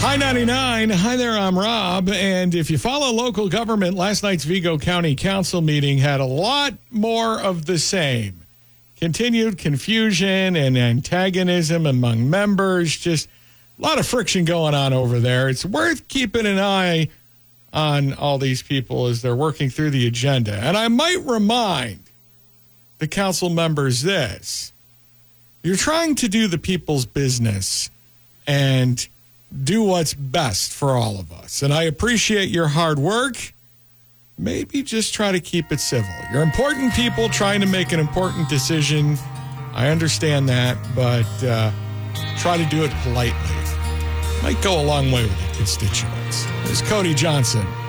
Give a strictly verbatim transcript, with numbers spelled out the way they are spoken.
Hi ninety-nine. Hi there, I'm Rob. And if you follow local government, last night's Vigo County Council meeting had a lot more of the same. Continued confusion and antagonism among members. Just a lot of friction going on over there. It's worth keeping an eye on all these people as they're working through the agenda. And I might remind the council members this. You're trying to do the people's business and do what's best for all of us. And I appreciate your hard work. Maybe just try to keep it civil. You're important people trying to make an important decision. I understand that, but uh, try to do it politely. Might go a long way with the constituents. There's Cody Johnson.